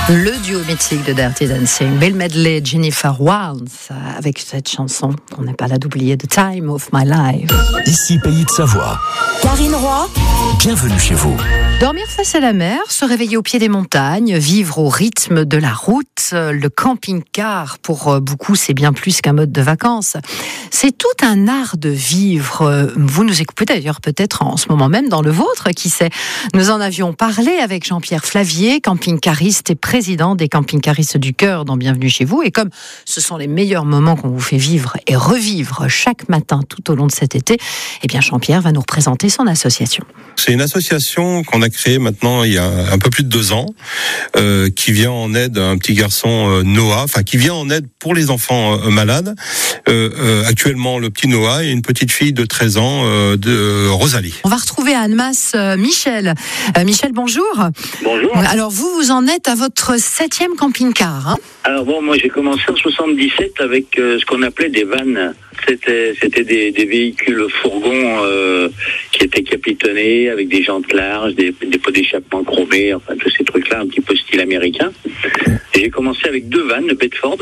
Le duo mythique de Dirty Dancing, Bill Medley, Jennifer Warnes, avec cette chanson qu'on n'est pas là d'oublier, The Time of My Life. Ici, Pays de Savoie. Karine Roy, Bienvenue chez vous. Dormir face à la mer, se réveiller au pied des montagnes, vivre au rythme de la route, le camping-car, pour beaucoup, c'est bien plus qu'un mode de vacances. C'est tout un art de vivre. Vous nous écoutez d'ailleurs peut-être en ce moment même dans le vôtre, qui sait. Nous en avions parlé avec Jean-Pierre Flavier, camping-cariste et président des camping-caristes du cœur dans Bienvenue chez vous. Et comme ce sont les meilleurs moments qu'on vous fait vivre et revivre chaque matin tout au long de cet été, eh bien Jean-Pierre va nous représenter son association. C'est une association qu'on a créée maintenant il y a un peu plus de 2 ans, qui vient en aide à un petit garçon Noah, qui vient en aide pour les enfants malades. Actuellement, le petit Noah et une petite fille de 13 ans, de Rosalie. On va retrouver à Annemasse Michel. Michel, bonjour. Bonjour. Alors vous en êtes à votre 7e camping-car, hein ? Alors bon, moi j'ai commencé en 77 avec ce qu'on appelait des vannes. C'était des véhicules fourgons qui étaient capitonnés avec des jantes larges, des pots d'échappement chromés, enfin tous ces trucs-là un petit peu style américain. Et j'ai commencé avec 2 vannes de Bedford,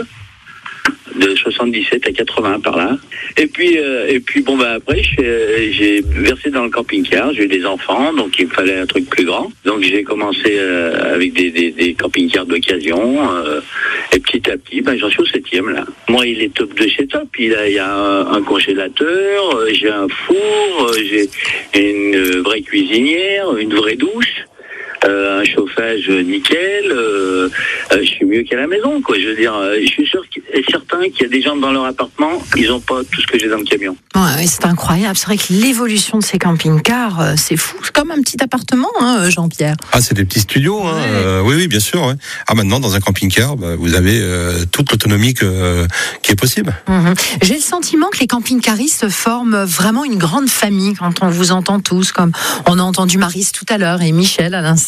de 77 à 80 par là. Et puis après j'ai versé dans le camping-car, j'ai eu des enfants, donc il me fallait un truc plus grand. Donc j'ai commencé avec des camping-cars d'occasion, et petit à petit, j'en suis au 7e là. Moi, il est top de chez top. Il y a un congélateur, j'ai un four, j'ai une vraie cuisinière, une vraie douche. Un chauffage nickel, je suis mieux qu'à la maison, quoi. Je veux dire, je suis sûr et certain qu'il y a des gens dans leur appartement, ils n'ont pas tout ce que j'ai dans le camion. Ouais, c'est incroyable. C'est vrai que l'évolution de ces camping-cars, c'est fou. C'est comme un petit appartement, hein, Jean-Pierre. Ah, c'est des petits studios, hein. Ouais. Oui, bien sûr. Ouais. Ah, maintenant, dans un camping-car, vous avez toute l'autonomie qui est possible. J'ai le sentiment que les camping-caristes forment vraiment une grande famille quand on vous entend tous, comme on a entendu Maryse tout à l'heure et Michel à l'instant.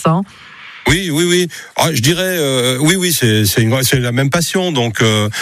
Oui. Ah, je dirais, oui, c'est la même passion. Donc,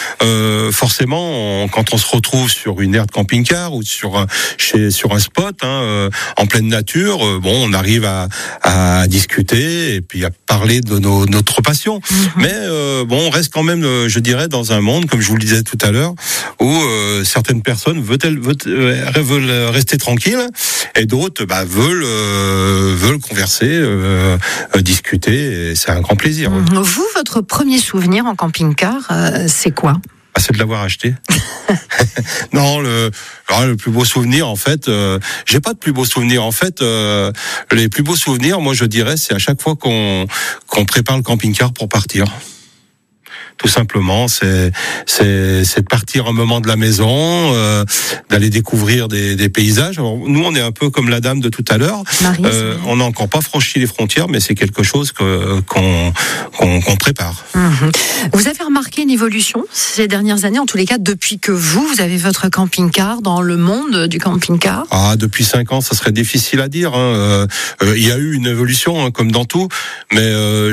forcément, quand on se retrouve sur une aire de camping-car ou sur un spot, en pleine nature, on arrive à discuter et puis à parler de notre passion. Mais on reste quand même, je dirais, dans un monde, comme je vous le disais tout à l'heure, où certaines personnes veulent rester tranquilles et d'autres veulent converser, discuter. Et c'est un grand plaisir. Vous, votre premier souvenir en camping-car, c'est quoi ? C'est de l'avoir acheté. Non, le plus beau souvenir, en fait, j'ai pas de plus beau souvenir. En fait, les plus beaux souvenirs, moi, je dirais, c'est à chaque fois qu'on prépare le camping-car pour partir. Tout simplement, c'est de partir un moment de la maison, d'aller découvrir des paysages. Alors, nous, on est un peu comme la dame de tout à l'heure. On n'a encore pas franchi les frontières, mais c'est quelque chose qu'on prépare. Vous avez remarqué une évolution ces dernières années, en tous les cas, depuis que vous avez votre camping-car dans le monde du camping-car ? Depuis 5 ans, ça serait difficile à dire. Il y a eu une évolution, comme dans tout, mais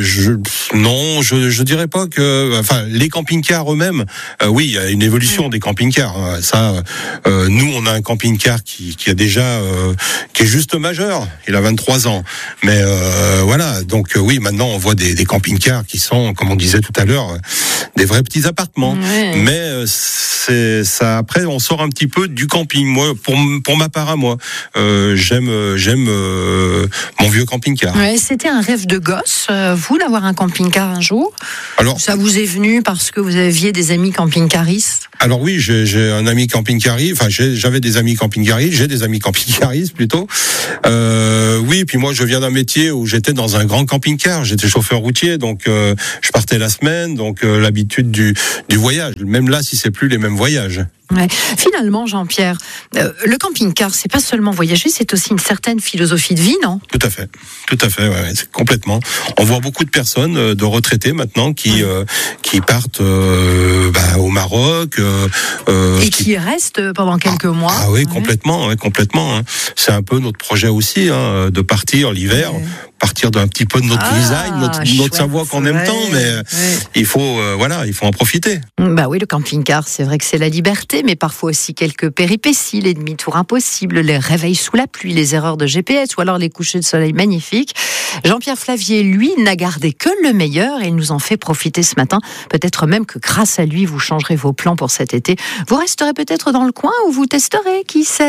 je dirais pas que. Les camping-cars eux-mêmes, oui, il y a une évolution des camping-cars. Nous, on a un camping-car qui a déjà, qui est juste majeur. Il a 23 ans. Mais voilà, donc oui, maintenant, on voit des camping-cars qui sont, comme on disait tout à l'heure, des vrais petits appartements. Ouais. Mais c'est ça. Après, on sort un petit peu du camping. Moi, pour ma part à moi, j'aime mon vieux camping-car. Ouais, c'était un rêve de gosse, vous, d'avoir un camping-car un jour. Alors, ça vous est venu parce que vous aviez des amis camping-caristes ? Alors oui, j'ai un ami camping-cariste. J'avais des amis camping-caristes. J'ai des amis camping-caristes plutôt. Oui, puis moi, je viens d'un métier où j'étais dans un grand camping-car. J'étais chauffeur routier, donc je partais la semaine, donc l'habitude du voyage. Même là, si c'est plus les mêmes voyages. Ouais. Finalement, Jean-Pierre, le camping-car, c'est pas seulement voyager, c'est aussi une certaine philosophie de vie, non ? Tout à fait, ouais, c'est complètement. On voit beaucoup de personnes, de retraités maintenant, qui partent au Maroc. Et qui restent pendant quelques mois. Ah oui, complètement. C'est un peu notre projet aussi, de partir l'hiver partir d'un petit peu de notre design, notre Savoie qu'on aime tant, mais il faut en profiter. Bah oui, le camping-car, c'est vrai que c'est la liberté, mais parfois aussi quelques péripéties, les demi-tours impossibles, les réveils sous la pluie, les erreurs de GPS ou alors les couchers de soleil magnifiques. Jean-Pierre Flavier, lui, n'a gardé que le meilleur et il nous en fait profiter ce matin. Peut-être même que grâce à lui, vous changerez vos plans pour cet été. Vous resterez peut-être dans le coin ou vous testerez, qui sait ?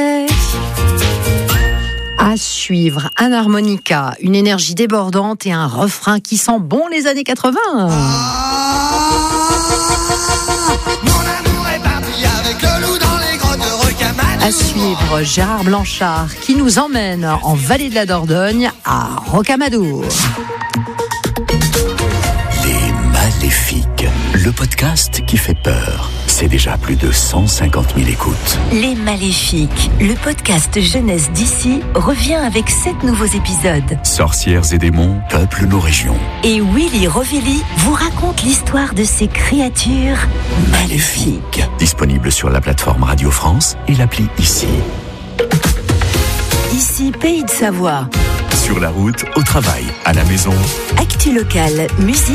À suivre, un harmonica, une énergie débordante et un refrain qui sent bon les années 80. Mon amour est parti avec le loup dans les grottes de Rocamadour. À suivre, Gérard Blanchard qui nous emmène en vallée de la Dordogne à Rocamadour. Les Maléfiques, le podcast qui fait peur. C'est déjà plus de 150 000 écoutes. Les Maléfiques, le podcast jeunesse d'ici, revient avec 7 nouveaux épisodes. Sorcières et démons peuplent nos régions. Et Willy Rovelli vous raconte l'histoire de ces créatures maléfiques. Disponible sur la plateforme Radio France et l'appli Ici. Ici, Pays de Savoie. Sur la route, au travail, à la maison. Actu locale, musique.